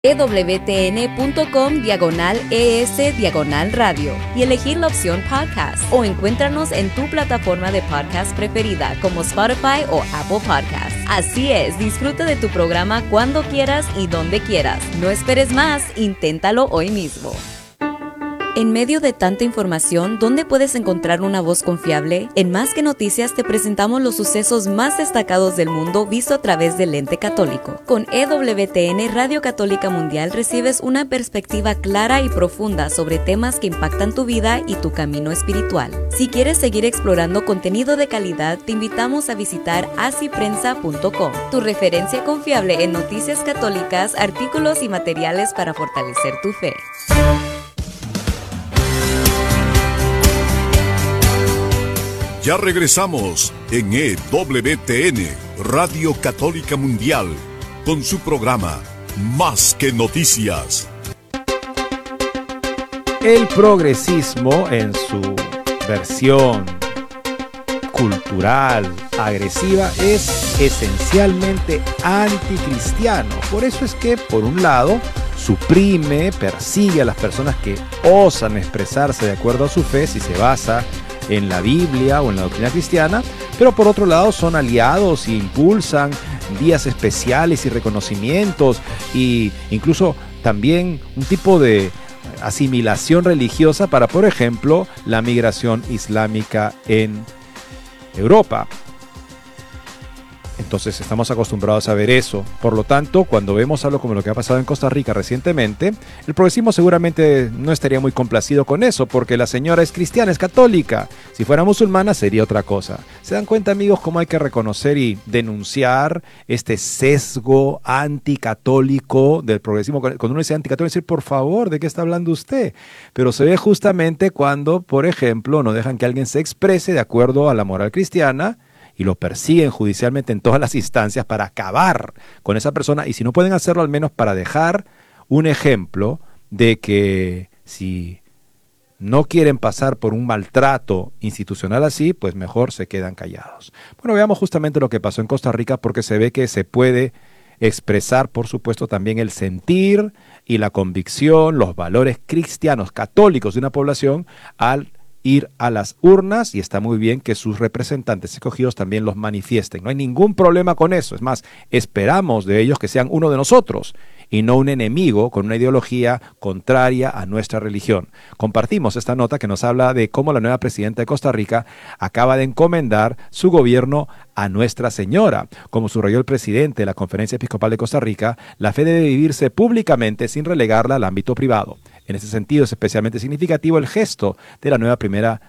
ewtn.com/ES/radio y elegir la opción podcast, o encuéntranos en tu plataforma de podcast preferida como Spotify o Apple Podcasts. Así es, disfruta de tu programa cuando quieras y donde quieras. No esperes más, inténtalo hoy mismo. En medio de tanta información, ¿dónde puedes encontrar una voz confiable? En Más que Noticias te presentamos los sucesos más destacados del mundo visto a través del lente católico. Con EWTN Radio Católica Mundial recibes una perspectiva clara y profunda sobre temas que impactan tu vida y tu camino espiritual. Si quieres seguir explorando contenido de calidad, te invitamos a visitar asiprensa.com, tu referencia confiable en noticias católicas, artículos y materiales para fortalecer tu fe. Ya regresamos en EWTN, Radio Católica Mundial, con su programa Más que Noticias. El progresismo, en su versión cultural, agresiva, es esencialmente anticristiano. Por eso es que, por un lado, suprime, persigue a las personas que osan expresarse de acuerdo a su fe si se basa en la Biblia o en la doctrina cristiana, pero por otro lado son aliados e impulsan días especiales y reconocimientos, e incluso también un tipo de asimilación religiosa para, por ejemplo, la migración islámica en Europa. Entonces estamos acostumbrados a ver eso. Por lo tanto, cuando vemos algo como lo que ha pasado en Costa Rica recientemente, el progresismo seguramente no estaría muy complacido con eso, porque la señora es cristiana, es católica. Si fuera musulmana sería otra cosa. ¿Se dan cuenta, amigos, cómo hay que reconocer y denunciar este sesgo anticatólico del progresismo? Cuando uno dice anticatólico, decir, por favor, ¿de qué está hablando usted? Pero se ve justamente cuando, por ejemplo, no dejan que alguien se exprese de acuerdo a la moral cristiana, y lo persiguen judicialmente en todas las instancias para acabar con esa persona, y si no pueden hacerlo, al menos para dejar un ejemplo de que si no quieren pasar por un maltrato institucional así, pues mejor se quedan callados. Bueno, veamos justamente lo que pasó en Costa Rica, porque se ve que se puede expresar, por supuesto, también el sentir y la convicción, los valores cristianos, católicos de una población al ir a las urnas, y está muy bien que sus representantes escogidos también los manifiesten. No hay ningún problema con eso. Es más, esperamos de ellos que sean uno de nosotros y no un enemigo con una ideología contraria a nuestra religión. Compartimos esta nota que nos habla de cómo la nueva presidenta de Costa Rica acaba de encomendar su gobierno a Nuestra Señora. Como subrayó el presidente de la Conferencia Episcopal de Costa Rica, la fe debe vivirse públicamente sin relegarla al ámbito privado. En ese sentido es especialmente significativo el gesto de la nueva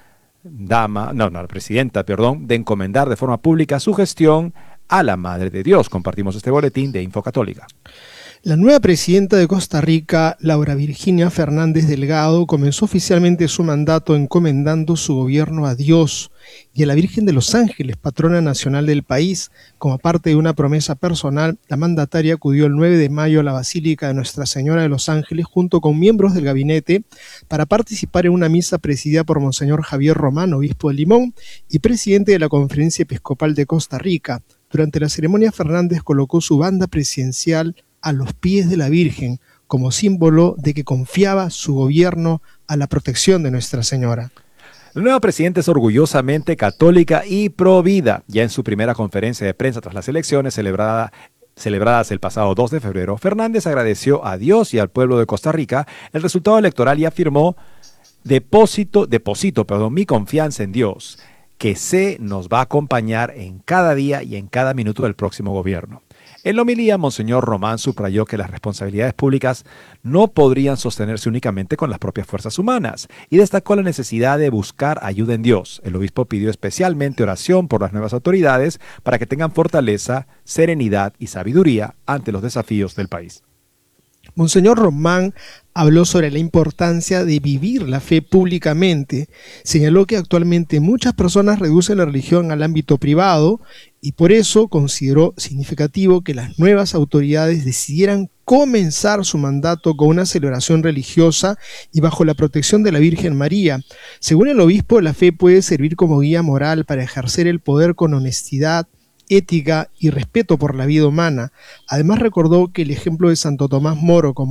presidenta, de encomendar de forma pública su gestión a la Madre de Dios. Compartimos este boletín de Info Católica. La nueva presidenta de Costa Rica, Laura Virginia Fernández Delgado, comenzó oficialmente su mandato encomendando su gobierno a Dios y a la Virgen de los Ángeles, patrona nacional del país. Como parte de una promesa personal, la mandataria acudió el 9 de mayo a la Basílica de Nuestra Señora de los Ángeles junto con miembros del gabinete para participar en una misa presidida por Monseñor Javier Román, obispo de Limón y presidente de la Conferencia Episcopal de Costa Rica. Durante la ceremonia, Fernández colocó su banda presidencial a los pies de la Virgen, como símbolo de que confiaba su gobierno a la protección de Nuestra Señora. La nueva presidenta es orgullosamente católica y provida. Ya en su primera conferencia de prensa tras las elecciones celebradas el pasado 2 de febrero, Fernández agradeció a Dios y al pueblo de Costa Rica el resultado electoral y afirmó: deposito mi confianza en Dios, que nos va a acompañar en cada día y en cada minuto del próximo gobierno. En la homilía, Monseñor Román subrayó que las responsabilidades públicas no podrían sostenerse únicamente con las propias fuerzas humanas y destacó la necesidad de buscar ayuda en Dios. El obispo pidió especialmente oración por las nuevas autoridades para que tengan fortaleza, serenidad y sabiduría ante los desafíos del país. Monseñor Román habló sobre la importancia de vivir la fe públicamente. Señaló que actualmente muchas personas reducen la religión al ámbito privado y por eso consideró significativo que las nuevas autoridades decidieran comenzar su mandato con una celebración religiosa y bajo la protección de la Virgen María. Según el obispo, la fe puede servir como guía moral para ejercer el poder con honestidad, ética y respeto por la vida humana. Además recordó que el ejemplo de Santo Tomás Moro como